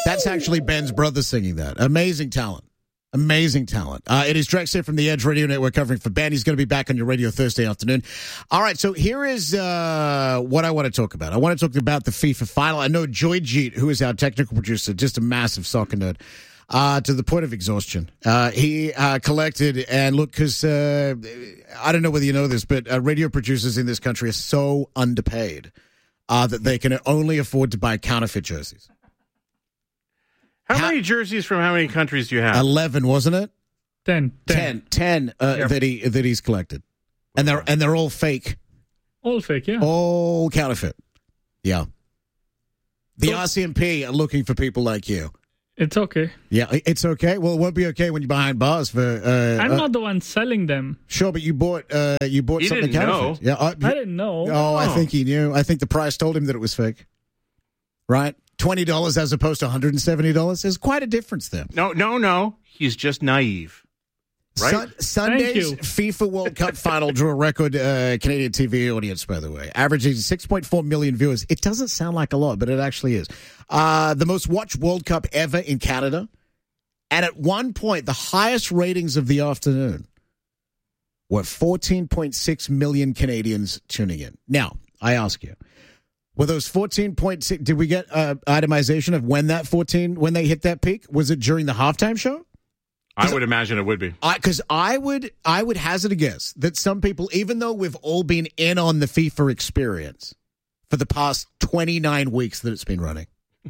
That's actually Ben's brother singing that. Amazing talent. Amazing talent. It is Drex here from the Edge Radio Network covering for Ben. He's going to be back on your radio Thursday afternoon. All right, so here is what I want to talk about. I want to talk about the FIFA final. I know Joyjeet, who is our technical producer, just a massive soccer nerd, to the point of exhaustion. He collected, and look, because I don't know whether you know this, but radio producers in this country are so underpaid that they can only afford to buy counterfeit jerseys. How many jerseys from how many countries do you have? 11, wasn't it? 10. 10 Yep. that he's collected. And they're all fake. All fake, yeah. All counterfeit. Yeah. The RCMP are looking for people like you. It's okay. Yeah, it's okay. Well, it won't be okay when you're behind bars for I'm not the one selling them. Sure, but you bought He something didn't counterfeit. know. Yeah, I didn't know. Oh, I think he knew. I think the price told him that it was fake. Right? $20 as opposed to $170. There's quite a difference there. No. He's just naive. Right? Sunday's Thank you. FIFA World Cup final drew a record Canadian TV audience, by the way, averaging 6.4 million viewers. It doesn't sound like a lot, but it actually is. The most watched World Cup ever in Canada. And at one point, the highest ratings of the afternoon were 14.6 million Canadians tuning in. Now, I ask you, were those 14.6, did we get itemization of when they hit that peak? Was it during the halftime show? I would imagine it would be. Because I would hazard a guess that some people, even though we've all been in on the FIFA experience for the past 29 weeks that it's been running,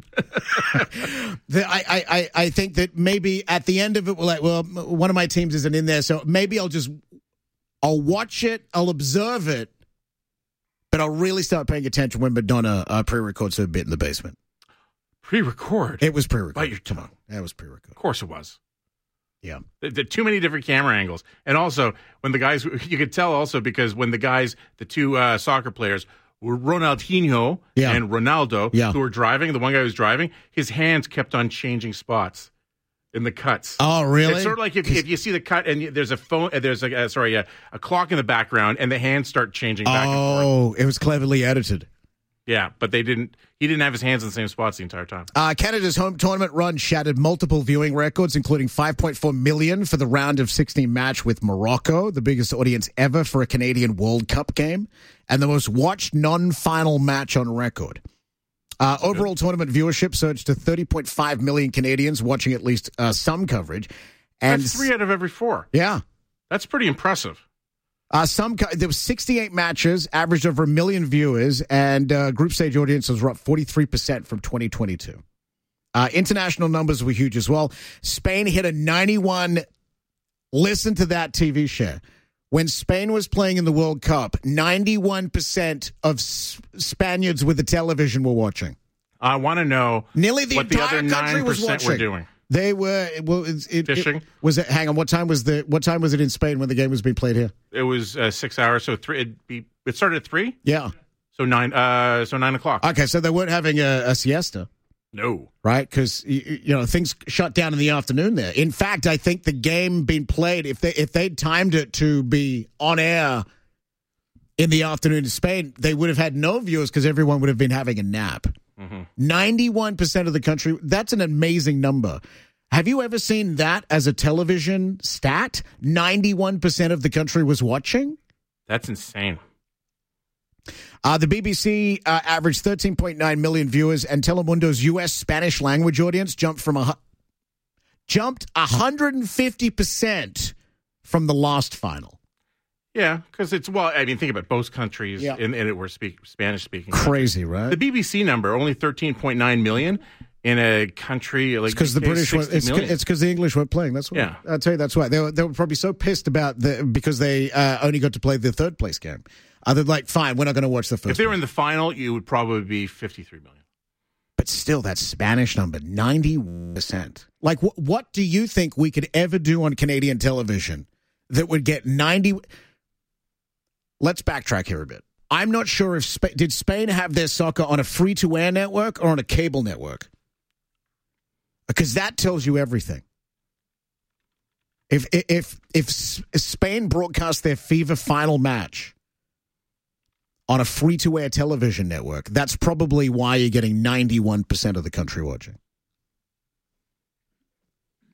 I think that maybe at the end of it, we're like, well, one of my teams isn't in there, so maybe I'll watch it, I'll observe it, but I'll really start paying attention when Madonna pre-records her bit in the basement. Pre-record? It was pre-record. Bite your tongue. That was pre-record. Of course it was. Yeah. The too many different camera angles. And also, when the guys, you could tell also because when the two soccer players were Ronaldinho and Ronaldo, who were driving, the one guy who was driving, his hands kept on changing spots in the cuts. Oh, really? It's sort of like if you see the cut and there's a phone, there's a clock in the background and the hands start changing back and forth. Oh, it was cleverly edited. Yeah, but he didn't have his hands in the same spots the entire time. Canada's home tournament run shattered multiple viewing records, including 5.4 million for the round of 16 match with Morocco, the biggest audience ever for a Canadian World Cup game, and the most watched non-final match on record. Overall tournament viewership surged to 30.5 million Canadians watching at least some coverage. And that's 3 out of every 4. Yeah. That's pretty impressive. There were 68 matches, averaged over 1 million viewers, and group stage audiences were up 43% from 2022. International numbers were huge as well. Spain hit a 91. Listen to that TV share. When Spain was playing in the World Cup, 91% of Spaniards with the television were watching. I want to know nearly the what the other entire country was 9% watching. were doing. They were fishing. Hang on, what time was it in Spain when the game was being played here? It was 6 hours, so 3. It started at 3. Yeah, so 9. So 9 o'clock. Okay, so they weren't having a siesta. No, right? Because things shut down in the afternoon there. In fact, I think the game being played, if they'd timed it to be on air in the afternoon in Spain, they would have had no viewers because everyone would have been having a nap. 91% of the country, that's an amazing number. Have you ever seen that as a television stat? 91% of the country was watching? That's insane. The BBC averaged 13.9 million viewers, and Telemundo's U.S. Spanish language audience jumped 150% from the last final. Yeah, because think about both countries in it were Spanish speaking. Crazy, right? The BBC number only 13.9 million in a country like because the British it's because the English weren't playing. That's why. Yeah, I'll tell you that's why they were probably so pissed about because they only got to play the third place game. They're like, fine, we're not going to watch the first. If they were in the final, you would probably be 53 million. But still, that Spanish number, 90%. Like, what do you think we could ever do on Canadian television that would get 90? Let's backtrack here a bit. I'm not sure if did Spain have their soccer on a free-to-air network or on a cable network? Because that tells you everything. If Spain broadcast their FIFA final match on a free-to-air television network, that's probably why you're getting 91% of the country watching.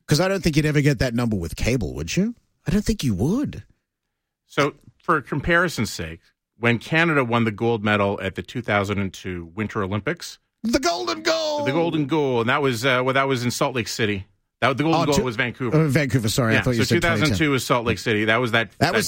Because I don't think you'd ever get that number with cable, would you? I don't think you would. So, for comparison's sake, when Canada won the gold medal at the 2002 Winter Olympics, the golden goal, and that was in Salt Lake City. The golden goal was Vancouver. Vancouver, sorry, yeah, I thought you so said 2002 was Salt Lake City. That was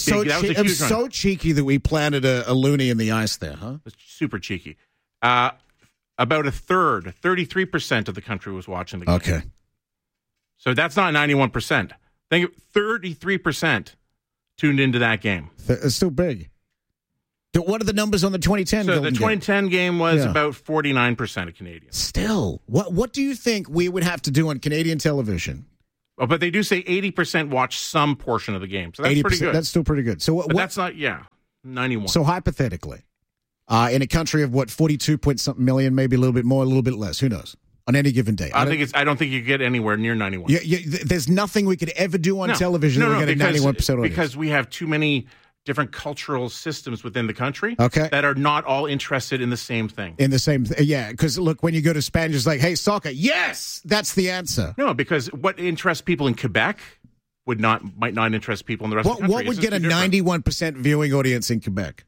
so cheeky that we planted a loony in the ice there, huh? It was super cheeky. About a third, 33% of the country was watching the game. Okay. So that's not 91%. Think 33% tuned into that game. It's still big. What are the numbers on the 2010 So the 2010 game was about 49% of Canadians. Still, what do you think we would have to do on Canadian television? Oh, but they do say 80% watch some portion of the game. So that's pretty good. That's still pretty good. So but that's not, 91. So hypothetically, in a country of 42 point something million, maybe a little bit more, a little bit less, who knows? On any given day. I don't think you get anywhere near 91. There's nothing we could ever do on television that would get a 91% audience. Because we have too many different cultural systems within the country that are not all interested in the same thing. Because look, when you go to Spain, it's like, hey, soccer, yes, that's the answer. No, because what interests people in Quebec might not interest people in the rest of the country. What would get a 91% viewing audience in Quebec?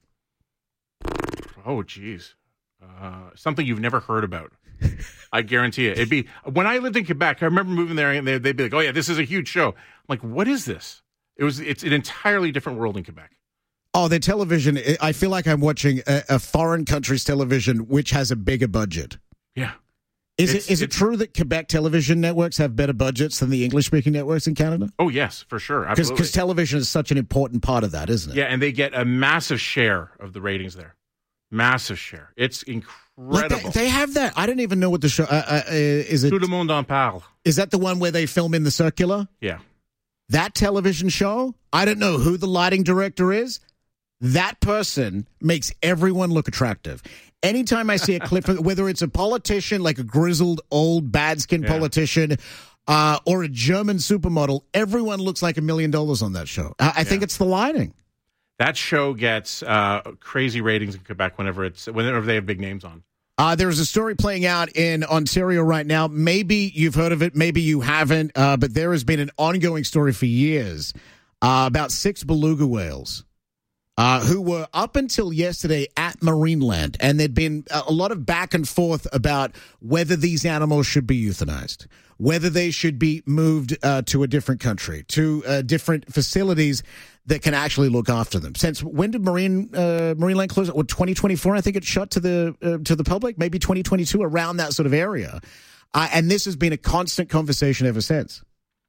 Oh, geez. Something you've never heard about. I guarantee it. It'd be when I lived in Quebec, I remember moving there and they'd be like, oh yeah, this is a huge show. I'm like, what is this? It's an entirely different world in Quebec. Oh, their television, I feel like I'm watching a foreign country's television which has a bigger budget. Yeah. Is it true that Quebec television networks have better budgets than the English-speaking networks in Canada? Oh, yes, for sure. Absolutely. Because television is such an important part of that, isn't it? Yeah, and they get a massive share of the ratings there. Massive share. It's incredible. They have that. I don't even know what the show is. It Tout le monde en parle. Is that the one where they film in the circular? Yeah. That television show, I don't know who the lighting director is. That person makes everyone look attractive. Anytime I see a clip, whether it's a politician, like a grizzled, old, bad-skinned politician, or a German supermodel, everyone looks like $1 million on that show. I think it's the lighting. That show gets crazy ratings in Quebec whenever they have big names on. There's a story playing out in Ontario right now. Maybe you've heard of it, maybe you haven't, but there has been an ongoing story for years about 6 beluga whales who were up until yesterday at Marineland, and there'd been a lot of back and forth about whether these animals should be euthanized, whether they should be moved to a different country, to different facilities that can actually look after them. Since when did Marineland close? 2024, I think it shut to the public, maybe 2022, around that sort of area. And this has been a constant conversation ever since.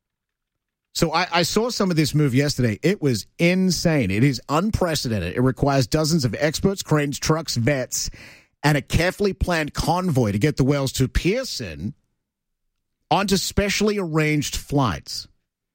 So I saw some of this move yesterday. It was insane. It is unprecedented. It requires dozens of experts, cranes, trucks, vets, and a carefully planned convoy to get the whales to Pearson onto specially arranged flights.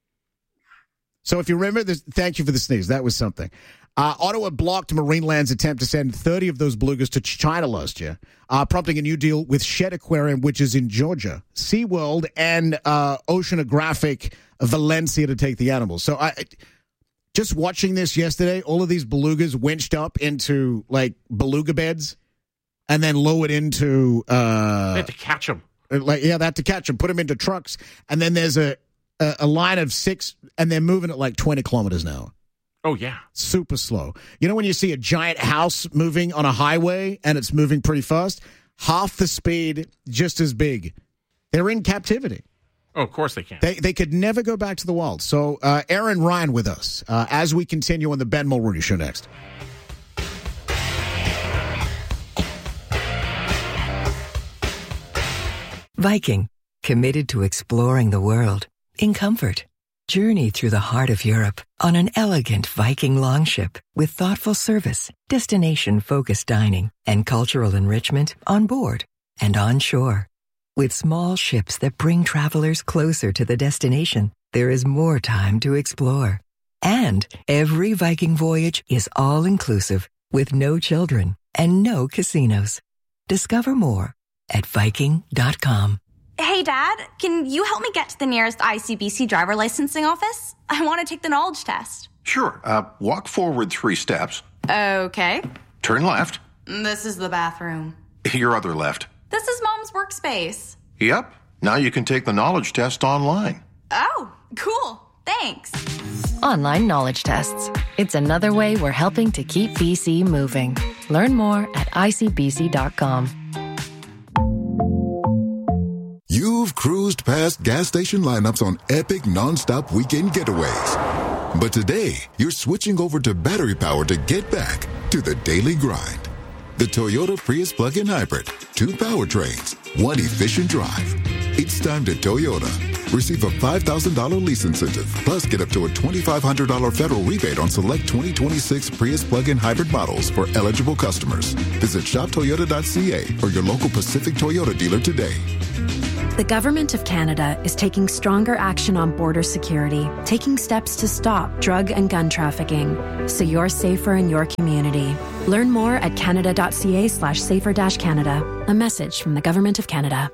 So if you remember this, thank you for the sneeze. That was something. Ottawa blocked Marineland's attempt to send 30 of those belugas to China last year, prompting a new deal with Shed Aquarium, which is in Georgia, SeaWorld, and Oceanographic Valencia to take the animals. So just watching this yesterday, all of these belugas winched up into, like, beluga beds and then lowered into... they had to catch them. They had to catch them, put them into trucks, and then there's a line of 6, and they're moving at like 20 kilometers an hour. Oh, yeah. Super slow. You know when you see a giant house moving on a highway and it's moving pretty fast? Half the speed, just as big. They're in captivity. Oh, of course they can. They could never go back to the wild. So Aaron Ryan with us as we continue on the Ben Mulrooney Show next. Viking, committed to exploring the world in comfort. Journey through the heart of Europe on an elegant Viking longship with thoughtful service, destination-focused dining, and cultural enrichment on board and on shore. With small ships that bring travelers closer to the destination, there is more time to explore. And every Viking voyage is all-inclusive with no children and no casinos. Discover more at Viking.com. Hey, Dad, can you help me get to the nearest ICBC driver licensing office? I want to take the knowledge test. Sure. Walk forward 3 steps. Okay. Turn left. This is the bathroom. Your other left. This is Mom's workspace. Yep. Now you can take the knowledge test online. Oh, cool. Thanks. Online knowledge tests. It's another way we're helping to keep BC moving. Learn more at icbc.com. You've cruised past gas station lineups on epic non-stop weekend getaways. But today, you're switching over to battery power to get back to the daily grind. The Toyota Prius plug-in hybrid. 2 powertrains, 1 efficient drive. It's time to Toyota. Receive a $5,000 lease incentive, plus get up to a $2,500 federal rebate on select 2026 Prius plug-in hybrid models for eligible customers. Visit shoptoyota.ca or your local Pacific Toyota dealer today. The Government of Canada is taking stronger action on border security, taking steps to stop drug and gun trafficking, so you're safer in your community. Learn more at canada.ca/safer-canada. A message from the Government of Canada.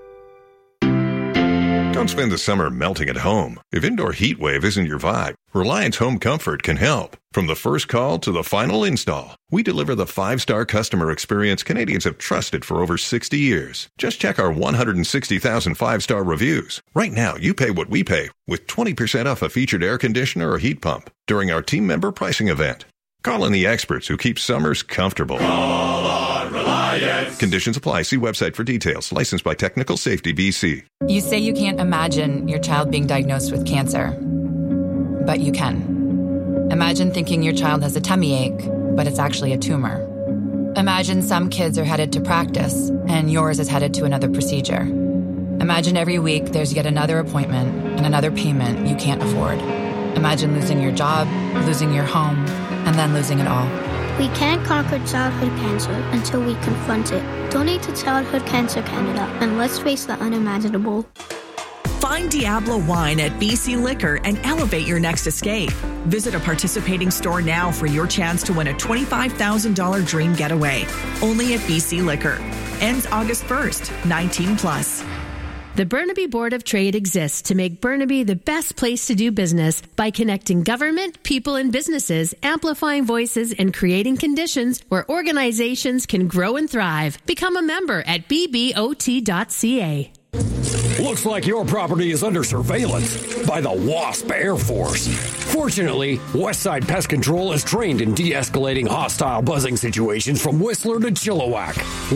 Don't spend the summer melting at home. If indoor heat wave isn't your vibe, Reliance Home Comfort can help. From the first call to the final install, we deliver the 5-star customer experience Canadians have trusted for over 60 years. Just check our 160,000 5-star reviews. Right now, you pay what we pay with 20% off a featured air conditioner or heat pump during our team member pricing event. Call in the experts who keep summers comfortable. Call on Reliance. Conditions apply. See website for details. Licensed by Technical Safety BC. You say you can't imagine your child being diagnosed with cancer, but you can. Imagine thinking your child has a tummy ache, but it's actually a tumor. Imagine some kids are headed to practice, and yours is headed to another procedure. Imagine every week there's yet another appointment and another payment you can't afford. Imagine losing your job, losing your home, and then losing it all. We can't conquer childhood cancer until we confront it. Donate to Childhood Cancer Canada, and let's face the unimaginable. Find Diablo Wine at BC Liquor and elevate your next escape. Visit a participating store now for your chance to win a $25,000 dream getaway. Only at BC Liquor. Ends August 1st, 19+. The Burnaby Board of Trade exists to make Burnaby the best place to do business by connecting government, people, and businesses, amplifying voices, and creating conditions where organizations can grow and thrive. Become a member at bbot.ca. Looks like your property is under surveillance by the WASP Air Force. Fortunately, Westside Pest Control is trained in de-escalating hostile buzzing situations from Whistler to Chilliwack.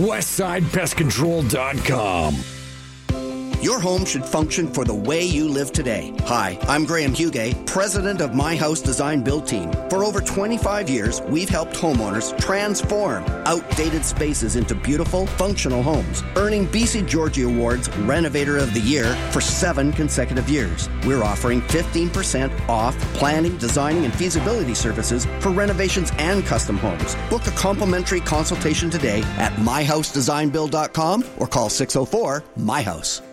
WestsidePestControl.com. Your home should function for the way you live today. Hi, I'm Graham Hugay, president of My House Design Build Team. For over 25 years, we've helped homeowners transform outdated spaces into beautiful, functional homes, earning BC Georgie Awards Renovator of the Year for 7 consecutive years. We're offering 15% off planning, designing, and feasibility services for renovations and custom homes. Book a complimentary consultation today at myhousedesignbuild.com or call 604-MY-HOUSE.